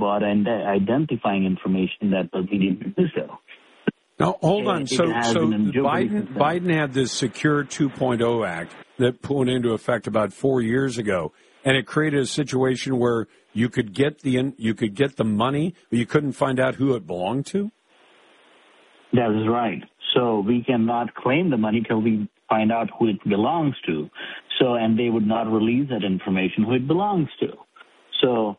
about and identifying information that was needed to do so. Now, hold on. So Biden had this Secure 2.0 Act that went into effect about 4 years ago, and it created a situation where you could get the money, but you couldn't find out who it belonged to? That is right. So we cannot claim the money till we find out who it belongs to. So, and they would not release that information who it belongs to. So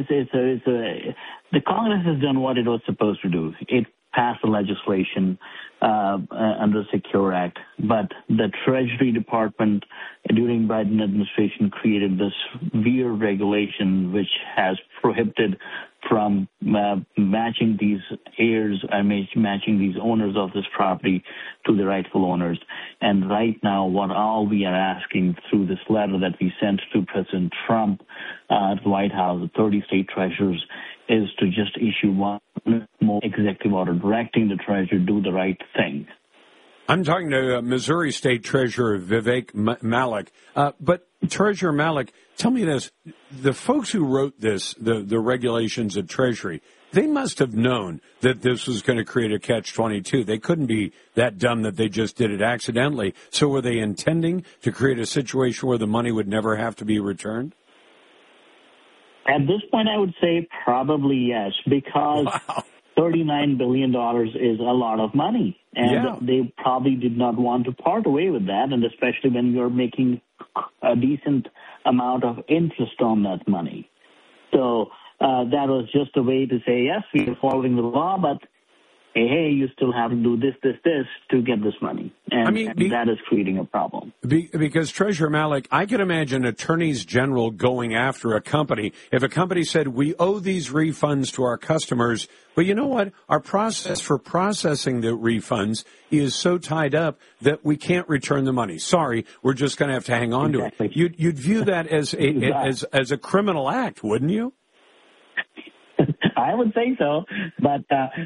the Congress has done what it was supposed to do. It passed the legislation under the Secure Act, but the Treasury Department during Biden administration created this weird regulation which has prohibited from matching these heirs, matching these owners of this property to the rightful owners. And right now, what all we are asking through this letter that we sent to President Trump at the White House, the 30 state treasurers, is to just issue one more executive order directing the treasurer to do the right thing. I'm talking to Missouri State Treasurer Vivek Malik. But Treasurer Malik, tell me this. The folks who wrote this, the regulations at Treasury, they must have known that this was going to create a catch-22. They couldn't be that dumb that they just did it accidentally. So were they intending to create a situation where the money would never have to be returned? At this point, I would say probably yes, because $39 billion is a lot of money. And they probably did not want to part away with that, and especially when you're making a decent amount of interest on that money. So that was just a way to say, yes, we are following the law, but hey, you still have to do this to get this money. And, and that is creating a problem. Because, Treasurer Malik, I can imagine attorneys general going after a company. If a company said, we owe these refunds to our customers, but you know what? Our process for processing the refunds is so tied up that we can't return the money. Sorry, we're just going to have to hang on to it. You'd view that as a criminal act, wouldn't you? I would say so, but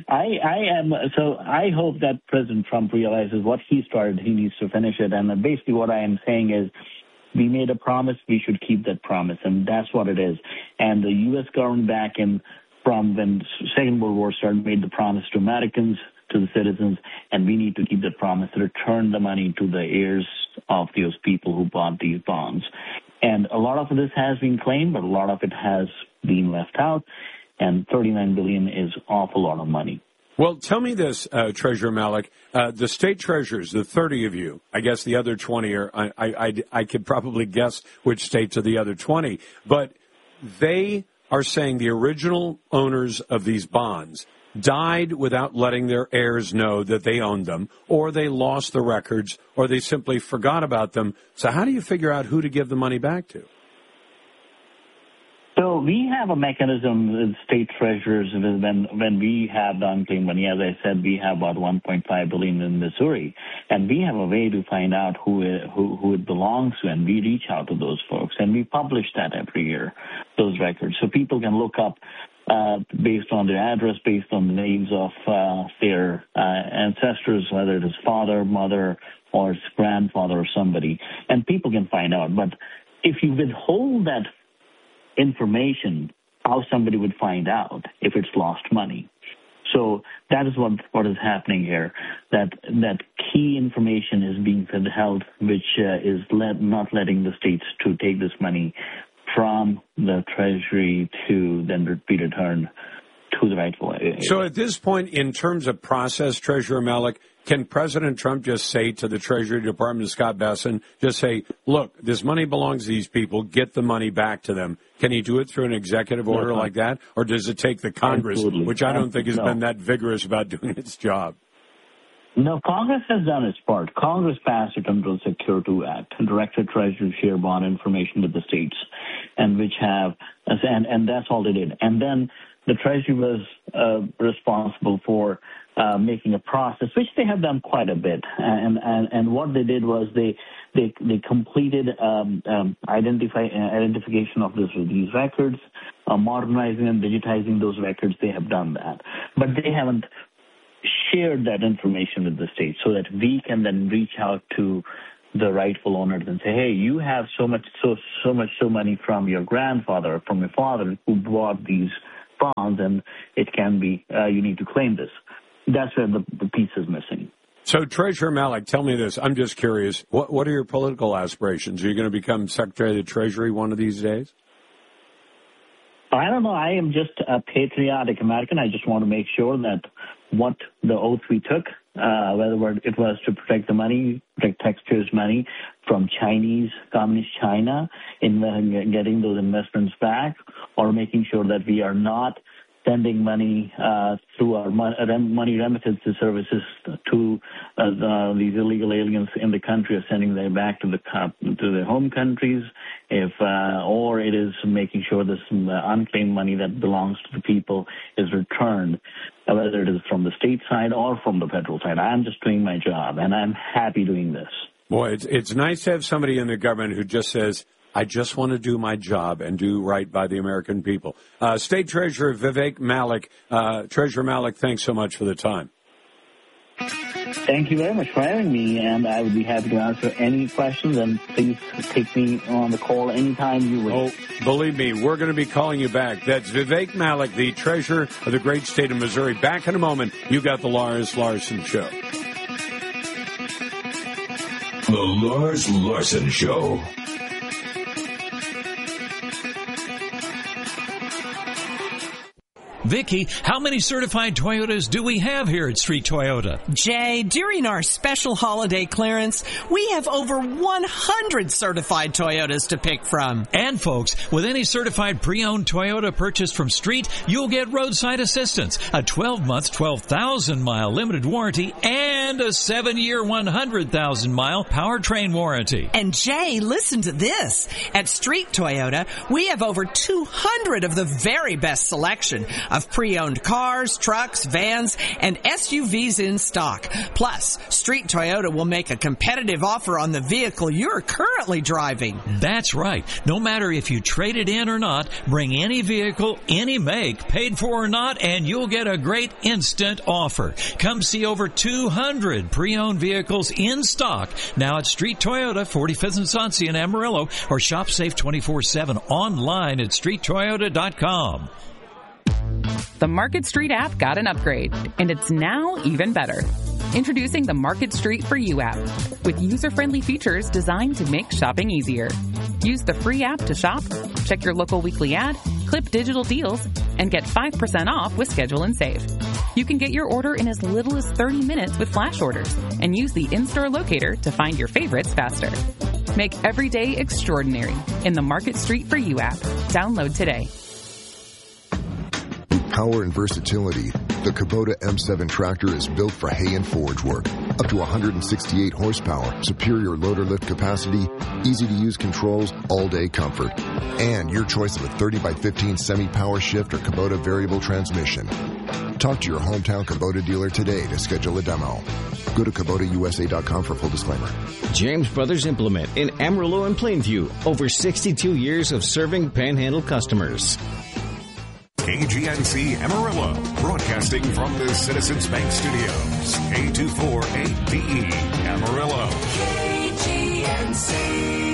I hope that President Trump realizes what he started, he needs to finish it. And basically what I am saying is we made a promise, we should keep that promise, and that's what it is. And the U.S. government back from when the Second World War started made the promise to Americans, to the citizens, and we need to keep that promise, return the money to the heirs of those people who bought these bonds. And a lot of this has been claimed, but a lot of it has been left out. And $39 billion is an awful lot of money. Well, tell me this, Treasurer Malik. The state treasurers, the 30 of you, I guess the other 20 are, I could probably guess which states are the other 20, but they are saying the original owners of these bonds died without letting their heirs know that they owned them, or they lost the records, or they simply forgot about them. So how do you figure out who to give the money back to? So we have a mechanism with state treasurers when we have the unclaimed money. As I said, we have about $1.5 billion in Missouri, and we have a way to find out who it belongs to, and we reach out to those folks, and we publish that every year, those records, so people can look up based on their address, based on the names of their ancestors, whether it is father, mother, or it's grandfather or somebody, and people can find out. But if you withhold that information, how somebody would find out if it's lost money. So that is what is happening here, that key information is being withheld, which is not letting the states to take this money from the Treasury to then be returned to the rightful area. So at this point, in terms of process, Treasurer Malik, can President Trump just say to the Treasury Department, Scott Bessent, just say, look, this money belongs to these people, get the money back to them? Can he do it through an executive order like that? Or does it take the Congress, which I don't think has been that vigorous about doing its job? No, Congress has done its part. Congress passed it under the Secure 2 Act and directed Treasury to share bond information with the states, and that's all they did. And then the Treasury was responsible for making a process, which they have done quite a bit. And what they did was they completed identification of these records, modernizing and digitizing those records. They have done that, but they haven't shared that information with the states so that we can then reach out to the rightful owners and say, hey, you have so much money from your grandfather, from your father who bought these response, and it can be, you need to claim this. That's where the piece is missing. So, Treasurer Malek, tell me this. I'm just curious. What are your political aspirations? Are you going to become Secretary of the Treasury one of these days? I don't know. I am just a patriotic American. I just want to make sure that what the oath we took, whether it was to protect the money, protect taxpayers' money from Chinese, communist China, in getting those investments back, or making sure that we are not sending money through our money remittance services to these illegal aliens in the country, or sending them back to their home countries, or it is making sure this unclaimed money that belongs to the people is returned, whether it is from the state side or from the federal side. I'm just doing my job, and I'm happy doing this. Boy, it's nice to have somebody in the government who just says, I just want to do my job and do right by the American people. State Treasurer Vivek Malik. Treasurer Malik, thanks so much for the time. Thank you very much for having me, and I would be happy to answer any questions, and please take me on the call anytime you wish. Oh, believe me, we're going to be calling you back. That's Vivek Malik, the Treasurer of the great state of Missouri. Back in a moment. You got the Lars Larson Show. The Lars Larson Show. Vicki, how many certified Toyotas do we have here at Street Toyota? Jay, during our special holiday clearance, we have over 100 certified Toyotas to pick from. And folks, with any certified pre-owned Toyota purchased from Street, you'll get roadside assistance, a 12-month, 12,000-mile limited warranty, and a 7-year, 100,000-mile powertrain warranty. And Jay, listen to this. At Street Toyota, we have over 200 of the very best selection of pre-owned cars, trucks, vans, and SUVs in stock. Plus, Street Toyota will make a competitive offer on the vehicle you're currently driving. That's right. No matter if you trade it in or not, bring any vehicle, any make, paid for or not, and you'll get a great instant offer. Come see over 200 pre-owned vehicles in stock now at Street Toyota, 45th and Sunset in Amarillo, or shop safe 24/7 online at streettoyota.com. The Market Street app got an upgrade, and it's now even better. Introducing the Market Street for You app, with user-friendly features designed to make shopping easier. Use the free app to shop, check your local weekly ad, clip digital deals, and get 5% off with Schedule and Save. You can get your order in as little as 30 minutes with flash orders, and use the in-store locator to find your favorites faster. Make every day extraordinary in the Market Street for You app. Download today. Power and versatility, the Kubota M7 tractor is built for hay and forage work. Up to 168 horsepower, superior loader lift capacity, easy-to-use controls, all-day comfort. And your choice of a 30x15 semi-power shift or Kubota variable transmission. Talk to your hometown Kubota dealer today to schedule a demo. Go to KubotaUSA.com for full disclaimer. James Brothers Implement in Amarillo and Plainview. Over 62 years of serving Panhandle customers. KGNC Amarillo, broadcasting from the Citizens Bank Studios. K248DE Amarillo. KGNC.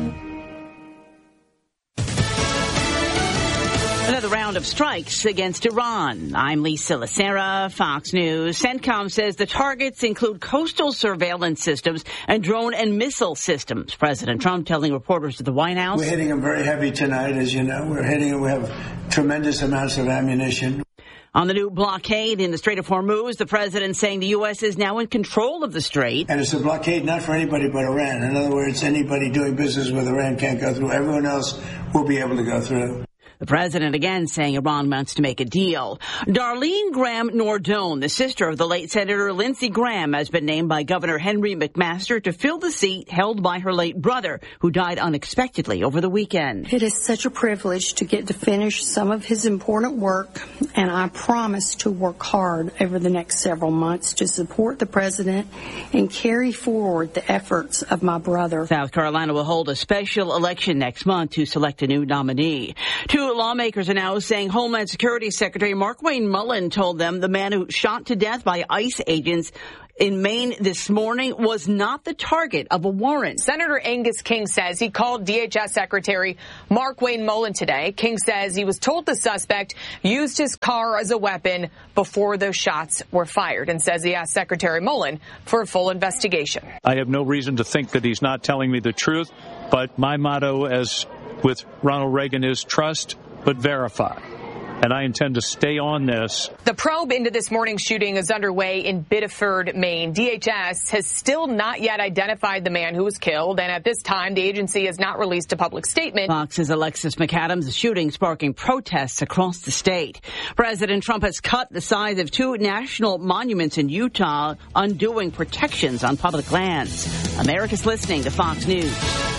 Another round of strikes against Iran. I'm Lisa Lacera, Fox News. CENTCOM says the targets include coastal surveillance systems and drone and missile systems. President Trump telling reporters at the White House. We're hitting them very heavy tonight, as you know. We have tremendous amounts of ammunition. On the new blockade in the Strait of Hormuz, the president saying the U.S. is now in control of the strait. And it's a blockade not for anybody but Iran. In other words, anybody doing business with Iran can't go through. Everyone else will be able to go through. The president again saying Iran wants to make a deal. Darlene Graham Nordone, the sister of the late Senator Lindsey Graham, has been named by Governor Henry McMaster to fill the seat held by her late brother, who died unexpectedly over the weekend. It is such a privilege to get to finish some of his important work, and I promise to work hard over the next several months to support the president and carry forward the efforts of my brother. South Carolina will hold a special election next month to select a new nominee. Two lawmakers are now saying Homeland Security Secretary Markwayne Mullin told them the man who shot to death by ICE agents in Maine this morning was not the target of a warrant. Senator Angus King says he called DHS Secretary Markwayne Mullin today. King says he was told the suspect used his car as a weapon before those shots were fired, and says he asked Secretary Mullin for a full investigation. I have no reason to think that he's not telling me the truth, but my motto, as with Ronald Reagan, is trust but verify. And I intend to stay on this. The probe into this morning's shooting is underway in Biddeford, Maine. DHS has still not yet identified the man who was killed, and at this time, the agency has not released a public statement. Fox's Alexis McAdams, the shooting sparking protests across the state. President Trump has cut the size of 2 national monuments in Utah, undoing protections on public lands. America's listening to Fox News.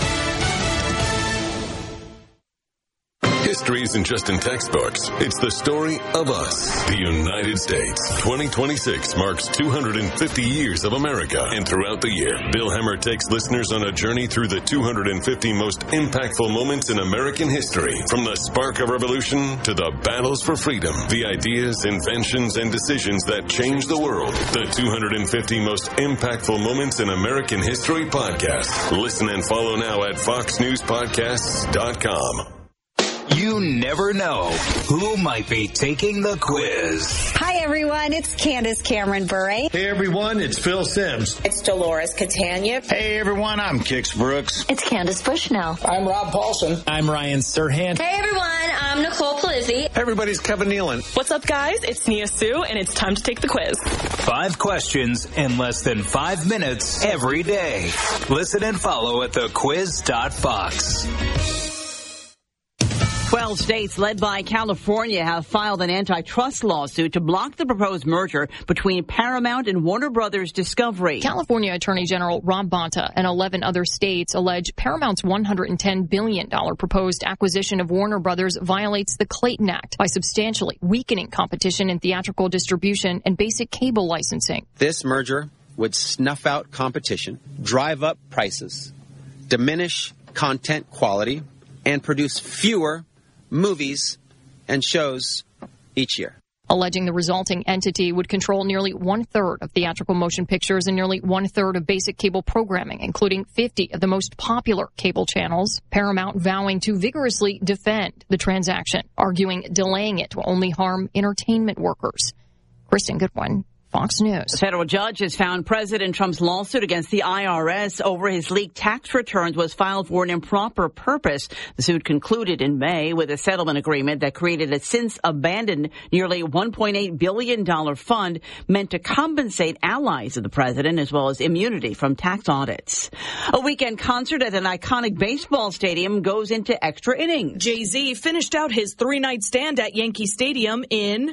History isn't just in textbooks. It's the story of us, the United States. 2026 marks 250 years of America. And throughout the year, Bill Hemmer takes listeners on a journey through the 250 most impactful moments in American history. From the spark of revolution to the battles for freedom, the ideas, inventions, and decisions that changed the world. The 250 most impactful moments in American history podcast. Listen and follow now at foxnewspodcasts.com. You never know who might be taking the quiz. Hi, everyone. It's Candace Cameron Bure. Hey, everyone. It's Phil Sims. It's Dolores Catania. Hey, everyone. I'm Kix Brooks. It's Candace Bushnell. I'm Rob Paulson. I'm Ryan Serhant. Hey, everyone. I'm Nicole Polizzi. Hey, everybody's Kevin Nealon. What's up, guys? It's Nia Sue, and it's time to take the quiz. 5 questions in less than 5 minutes every day. Listen and follow at thequiz.fox. 12 states, led by California, have filed an antitrust lawsuit to block the proposed merger between Paramount and Warner Brothers Discovery. California Attorney General Rob Bonta and 11 other states allege Paramount's $110 billion proposed acquisition of Warner Brothers violates the Clayton Act by substantially weakening competition in theatrical distribution and basic cable licensing. This merger would snuff out competition, drive up prices, diminish content quality, and produce fewer movies and shows each year. Alleging the resulting entity would control nearly 1/3 of theatrical motion pictures and nearly 1/3 of basic cable programming, including 50 of the most popular cable channels. Paramount vowing to vigorously defend the transaction, arguing delaying it will only harm entertainment workers. Kristen Goodwin, Fox News. A federal judge has found President Trump's lawsuit against the IRS over his leaked tax returns was filed for an improper purpose. The suit concluded in May with a settlement agreement that created a since-abandoned nearly $1.8 billion fund meant to compensate allies of the president as well as immunity from tax audits. A weekend concert at an iconic baseball stadium goes into extra innings. Jay-Z finished out his 3-night stand at Yankee Stadium in...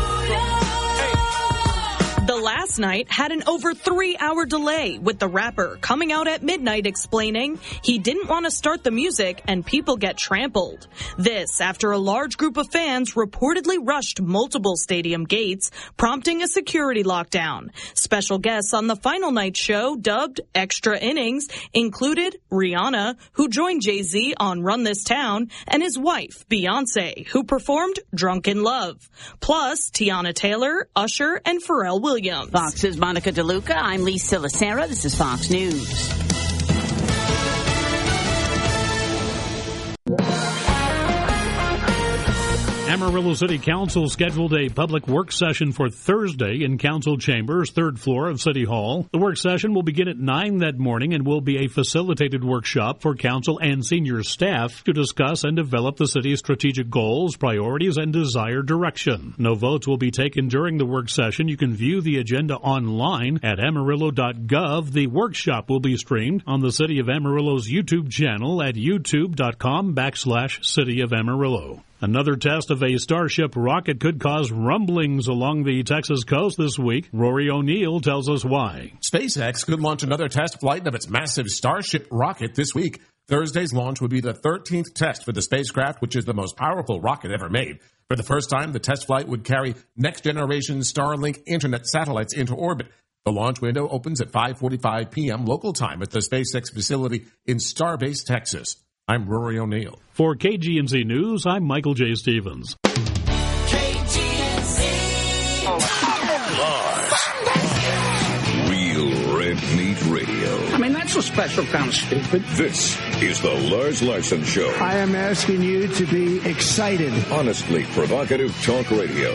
The last night had an over 3-hour delay, with the rapper coming out at midnight explaining he didn't want to start the music and people get trampled. This after a large group of fans reportedly rushed multiple stadium gates, prompting a security lockdown. Special guests on the final night show, dubbed Extra Innings, included Rihanna, who joined Jay-Z on Run This Town, and his wife, Beyonce, who performed Drunk in Love. Plus, Tiana Taylor, Usher, and Pharrell Williams. Fox's Monica DeLuca. I'm Lisa Lacera. This is Fox News. Amarillo City Council scheduled a public work session for Thursday in Council Chambers, 3rd floor of City Hall. The work session will begin at 9 that morning and will be a facilitated workshop for council and senior staff to discuss and develop the city's strategic goals, priorities, and desired direction. No votes will be taken during the work session. You can view the agenda online at amarillo.gov. The workshop will be streamed on the City of Amarillo's YouTube channel at youtube.com/City of Amarillo. Another test of a Starship rocket could cause rumblings along the Texas coast this week. Rory O'Neill tells us why. SpaceX could launch another test flight of its massive Starship rocket this week. Thursday's launch would be the 13th test for the spacecraft, which is the most powerful rocket ever made. For the first time, the test flight would carry next-generation Starlink internet satellites into orbit. The launch window opens at 5:45 p.m. local time at the SpaceX facility in Starbase, Texas. I'm Rory O'Neill. For KGNC News, I'm Michael J. Stevens. KGNC. Live. Meet radio. I mean, that's a special kind of stupid. This is the Lars Larson Show. I am asking you to be excited. Honestly provocative talk radio.